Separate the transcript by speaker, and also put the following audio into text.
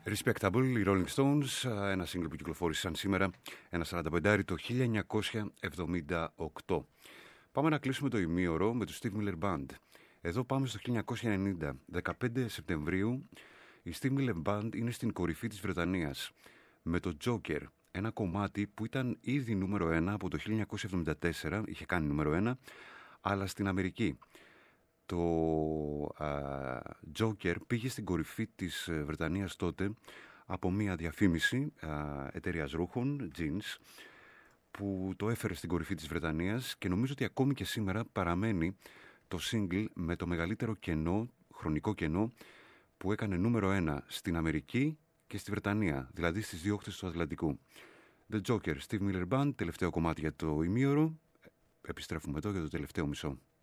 Speaker 1: Respectable, οι Rolling Stones, ένα σύγκλι που κυκλοφόρησαν σήμερα, ένα 45 το 1978. Πάμε να κλείσουμε το ημίωρο με τους Steve Miller Band. Εδώ πάμε στο 1990, 15 Σεπτεμβρίου, η Steve Miller Band είναι στην κορυφή της Βρετανίας με το Joker, ένα κομμάτι που ήταν ήδη νούμερο 1 από το 1974, είχε κάνει νούμερο 1, αλλά στην Αμερική. Το Joker πήγε στην κορυφή της Βρετανίας τότε από μια διαφήμιση εταιρείας ρούχων, jeans, που το έφερε στην κορυφή της Βρετανίας και νομίζω ότι ακόμη και σήμερα παραμένει το single με το μεγαλύτερο κενό, χρονικό κενό, που έκανε νούμερο 1 στην Αμερική και στη Βρετανία, δηλαδή στις δύο όχθες του Ατλαντικού. The Joker, Steve Miller Band, τελευταίο κομμάτι για το ημίωρο. Επιστρέφουμε εδώ για το τελευταίο μισό.